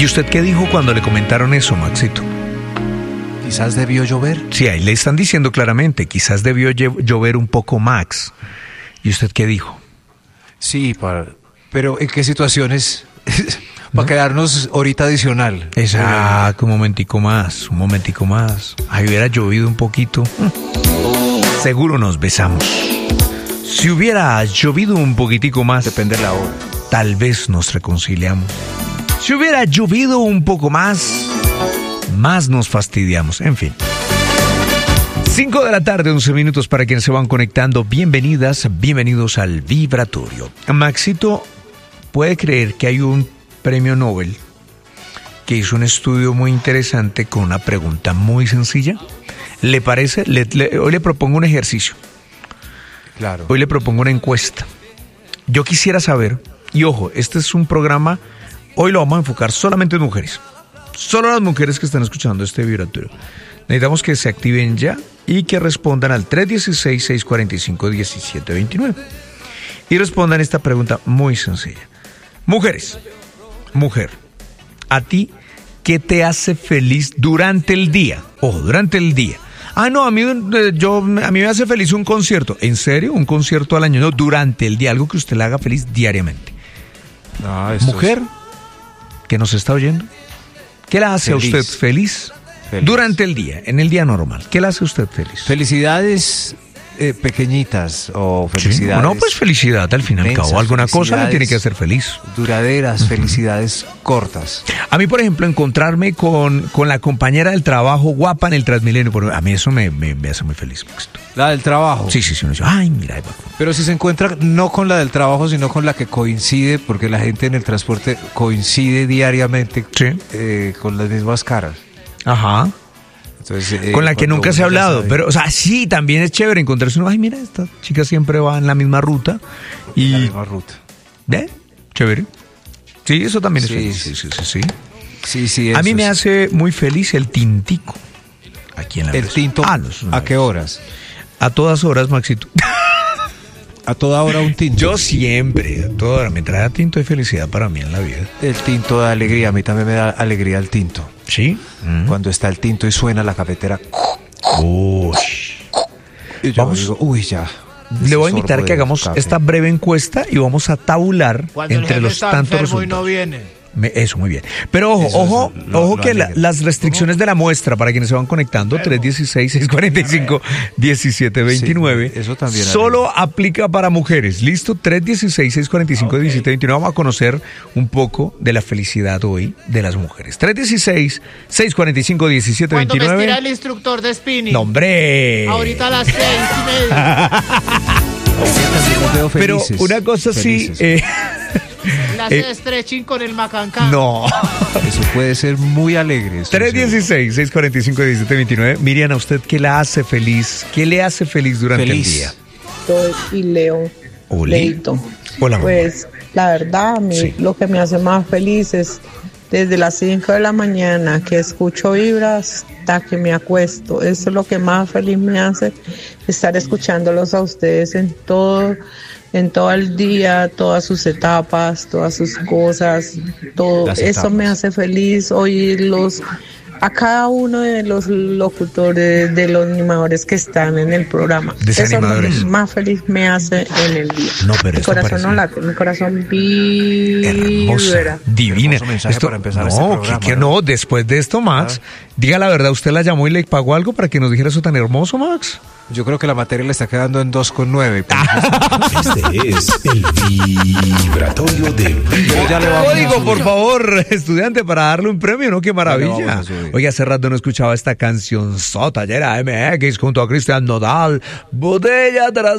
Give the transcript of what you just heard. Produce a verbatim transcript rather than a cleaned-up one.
usted qué dijo cuando le comentaron eso, Maxito? Quizás debió llover. Sí, ahí le están diciendo claramente, quizás debió llover un poco más. ¿Y usted qué dijo? Sí, para, pero ¿en qué situaciones? Para ¿no? quedarnos horita adicional. Exacto, un momentico más, un momentico más. Ahí hubiera llovido un poquito. Seguro nos besamos. Si hubiera llovido un poquitico más, depende de la hora, tal vez nos reconciliamos. Si hubiera llovido un poco más, más nos fastidiamos. En fin. cinco de la tarde, once minutos para quienes se van conectando. Bienvenidas, bienvenidos al Vibratorio. Maxito, ¿puede creer que hay un premio Nobel que hizo un estudio muy interesante con una pregunta muy sencilla? ¿Le parece? Le, le, hoy le propongo un ejercicio. Claro. Hoy le propongo una encuesta. Yo quisiera saber, y ojo, este es un programa, hoy lo vamos a enfocar solamente en mujeres. Solo las mujeres que están escuchando este Vibratorio. Necesitamos que se activen ya y que respondan al tres uno seis, seis cuatro cinco, uno siete dos nueve. Y respondan esta pregunta muy sencilla. Mujeres, mujer, ¿a ti qué te hace feliz durante el día? Ojo, durante el día. Ah, no, a mí, yo, a mí me hace feliz un concierto. ¿En serio? ¿Un concierto al año? No, durante el día, algo que usted le haga feliz diariamente. No, mujer, es... que nos está oyendo, ¿qué la hace feliz. a usted feliz? Feliz durante el día, en el día normal? ¿Qué la hace a usted feliz? Felicidades eh, pequeñitas o felicidades. Sí, no, pues felicidad al fin y al cabo. Alguna cosa me tiene que hacer feliz. Duraderas, uh-huh. Felicidades cortas. A mí, por ejemplo, encontrarme con, con la compañera del trabajo guapa en el Transmilenio, a mí eso me, me, me hace muy feliz. ¿La del trabajo? Sí, sí, sí. Uno dice, ay, mira. Pero si se encuentra no con la del trabajo, sino con la que coincide, porque la gente en el transporte coincide diariamente sí. eh, con las mismas caras. Ajá. Entonces, eh, con la que nunca se ha hablado, pero, o sea, sí, también es chévere encontrarse uno, ay, mira, esta chica siempre va en la misma ruta. Y... la misma ruta. ¿Eh? Chévere. Sí, eso también es sí, feliz. Sí, sí, sí, sí. sí, sí a mí me es. hace muy feliz el tintico. Aquí en la ¿El mesa. tinto? Ah, los, ¿A qué horas? A todas horas, Maxito. ¿A toda hora un tinto? Yo siempre, a toda hora. Me trae tinto de felicidad para mí en la vida. El tinto da alegría, a mí también me da alegría el tinto. ¿Sí? Mm. Cuando está el tinto y suena la cafetera. Uy. Y yo vamos. Digo, uy, ya. Le voy a invitar a que hagamos café. esta breve encuesta y vamos a tabular Cuando entre el los está tantos resultados. Y no viene. Me, eso, muy bien. Pero ojo, eso ojo, lo, ojo lo que la, las restricciones de la muestra, para quienes se van conectando, tres uno seis, seis cuatro cinco, uno siete dos nueve, sí, eso también solo hay. Aplica para mujeres. ¿Listo? tres uno seis, seis cuatro cinco, uno siete dos nueve. Vamos a conocer un poco de la felicidad hoy de las mujeres. tres uno seis, seis cuatro cinco, uno siete dos nueve. ¿Cuándo me estira el instructor de spinning? ¡No, hombre! Ahorita a las seis y media. Pero una cosa felices. sí... Eh, La hace eh, stretching con el macancán. No. Eso puede ser muy alegre. tres uno seis, seis cuatro cinco, uno siete dos nueve. Miriam, ¿a usted qué la hace feliz? ¿Qué le hace feliz durante feliz. el día? Soy y Leo. Leito. Hola, pues la verdad, a mí sí. Lo que me hace más feliz es desde las cinco de la mañana que escucho Vibras hasta que me acuesto. Eso es lo que más feliz me hace, estar escuchándolos a ustedes en todo, en todo el día, todas sus etapas, todas sus cosas, todo. Eso me hace feliz, oírlos a cada uno de los locutores, de los animadores que están en el programa. Eso es lo que más feliz me hace en el día. No, pero mi corazón no late, mi corazón vibra. Divina. Esto, para empezar no, este programa, que, que no, después de esto, Max, ¿ah? Diga la verdad, ¿usted la llamó y le pagó algo para que nos dijera eso tan hermoso, Max? Yo creo que la materia le está quedando en dos con nueve. Este es el Vibratorio de Vibra. Código, por favor, estudiante, para darle un premio, ¿no? Qué maravilla. Oye, hace rato no escuchaba esta canción sota, ya era M X junto a Cristian Nodal. Botella tras